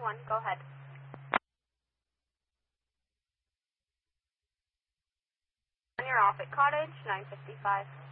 951, go ahead. You're off at Cottage, 955.